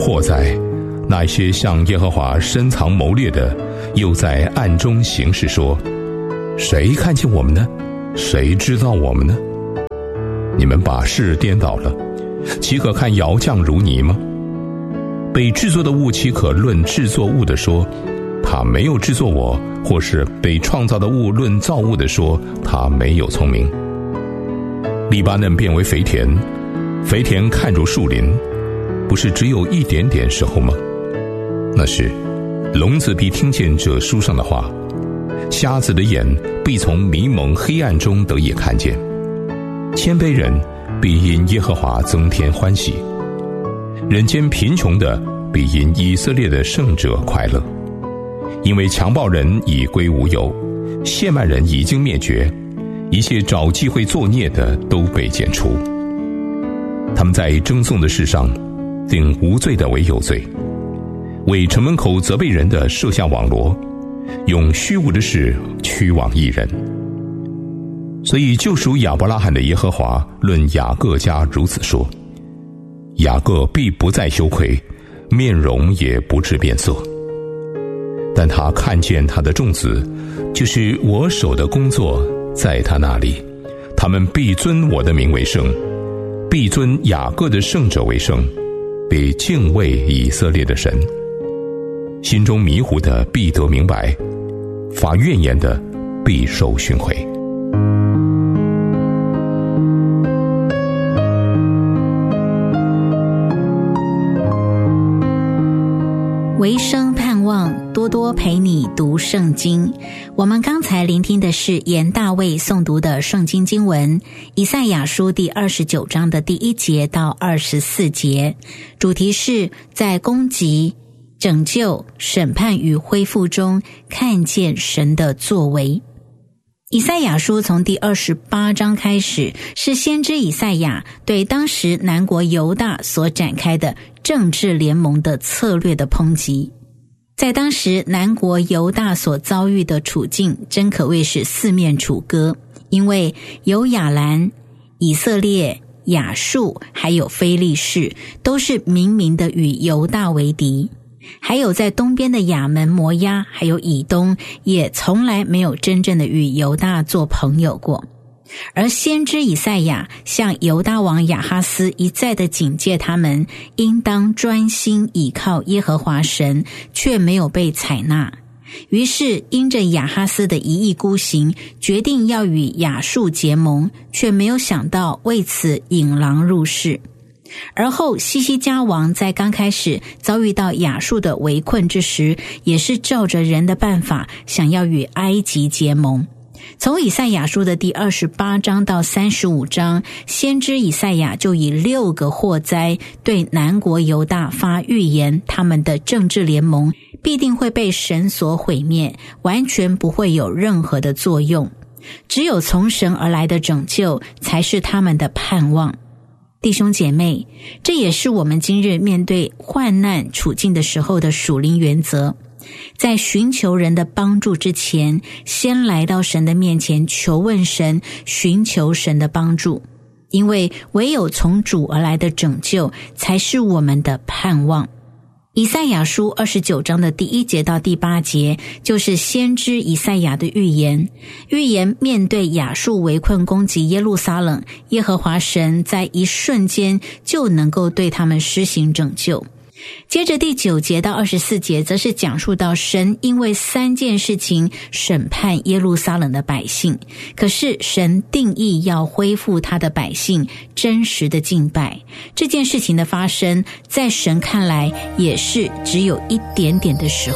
或哉，那些向耶和华深藏谋略的，又在暗中行事说，谁看见我们呢？谁知道我们呢？你们把事颠倒了，岂可看窑匠如泥吗？被制作的物岂可论制作物的说，他没有制作我，或是被创造的物论造物的说，他没有聪明。黎巴嫩变为肥田，肥田看着树林，不是只有一点点时候吗？那时聋子必听见这书上的话，瞎子的眼必从迷蒙黑暗中得以看见，谦卑人必因耶和华增添欢喜，人间贫穷的必因以色列的圣者快乐。因为强暴人已归无有，亵慢人已经灭绝，一切找机会作孽的都被剪除。他们在争讼的事上定无罪的为有罪，为城门口责备人的设下网罗，用虚无的事驱往义人。所以救赎亚伯拉罕的耶和华论雅各家如此说，雅各必不再羞愧，面容也不致变色。但他看见他的众子，就是我手的工作，在他那里，他们必尊我的名为圣，必尊雅各的圣者为圣，必敬畏以色列的神。心中迷糊的必得明白，发怨言的必受训诲。 唯生盼望，多多陪你读圣经。我们刚才聆听的是严大卫诵读的圣经经文，以赛亚书第29章的第1节到24节，主题是在攻击、拯救、审判与恢复中看见神的作为。以赛亚书从第28章开始，是先知以赛亚对当时南国犹大所展开的政治联盟的策略的抨击。在当时南国犹大所遭遇的处境真可谓是四面楚歌，因为有亚兰、以色列、亚述还有非利士都是明明的与犹大为敌，还有在东边的亚门、摩押还有以东也从来没有真正的与犹大做朋友过。而先知以赛亚向犹大王亚哈斯一再的警戒他们应当专心倚靠耶和华神，却没有被采纳。于是因着亚哈斯的一意孤行，决定要与亚述结盟，却没有想到为此引狼入室。而后西西家王在刚开始遭遇到亚述的围困之时，也是照着人的办法想要与埃及结盟。从以赛亚书的第28章到35章，先知以赛亚就以6个祸灾对南国犹大发预言，他们的政治联盟必定会被神所毁灭，完全不会有任何的作用，只有从神而来的拯救才是他们的盼望。弟兄姐妹，这也是我们今日面对患难处境的时候的属灵原则。在寻求人的帮助之前，先来到神的面前求问神，寻求神的帮助，因为唯有从主而来的拯救才是我们的盼望。以赛亚书29章的第1节到第8节，就是先知以赛亚的预言。预言面对亚述围困攻击耶路撒冷，耶和华神在一瞬间就能够对他们施行拯救。接着第9节到24节，则是讲述到神因为3件事情审判耶路撒冷的百姓，可是神定义要恢复他的百姓真实的敬拜。这件事情的发生，在神看来也是只有一点点的时候。